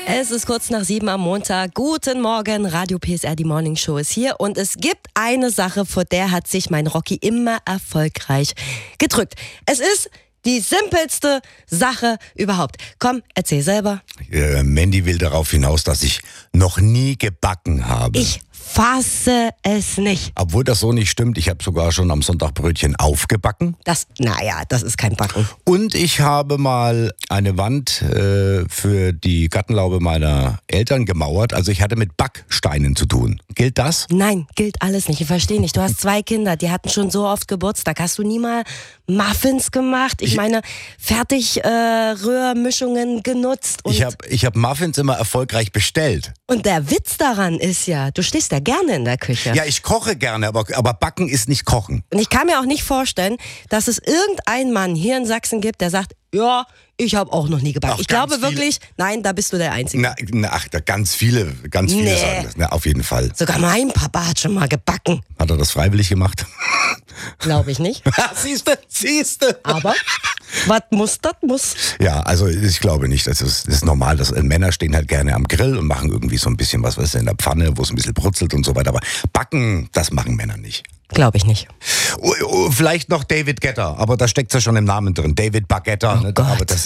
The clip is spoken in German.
Es ist kurz nach 7 am Montag. Guten Morgen, Radio PSR, die Morning Show ist hier. Und es gibt eine Sache, vor der hat sich mein Rocky immer erfolgreich gedrückt. Es ist die simpelste Sache überhaupt. Komm, erzähl selber. Mandy will darauf hinaus, dass ich noch nie gebacken habe. Ich fasse es nicht. Obwohl das so nicht stimmt, ich habe sogar schon am Sonntag Brötchen aufgebacken. Das ist kein Backen. Und ich habe mal eine Wand für die Gartenlaube meiner Eltern gemauert. Also ich hatte mit Backsteinen zu tun. Gilt das? Nein, gilt alles nicht. Ich verstehe nicht. Du hast 2 Kinder, die hatten schon so oft Geburtstag. Hast du nie mal Muffins gemacht? Ich meine, Fertigrührmischungen genutzt. Und Ich hab Muffins immer erfolgreich bestellt. Und der Witz daran ist ja, du stehst ja gerne in der Küche. Ja, ich koche gerne, aber Backen ist nicht Kochen. Und ich kann mir auch nicht vorstellen, dass es irgendeinen Mann hier in Sachsen gibt, der sagt, ja, ich habe auch noch nie gebacken. Ach, ich glaube ganz viele. wirklich, nein, da bist du der Einzige. Ganz viele Nee. sagen das. Na, auf jeden Fall. Sogar mein Papa hat schon mal gebacken. Hat er das freiwillig gemacht? Glaube ich nicht. Siehste. Aber was muss, das muss. Ja, also ich glaube nicht. Das ist normal. Männer stehen halt gerne am Grill und machen irgendwie so ein bisschen was in der Pfanne, wo es ein bisschen brutzelt und so weiter. Aber backen, das machen Männer nicht. Glaube ich nicht. Vielleicht noch David Guetta, aber da steckt ja schon im Namen drin. David Baguetta. Oh Ne? Gott. Aber das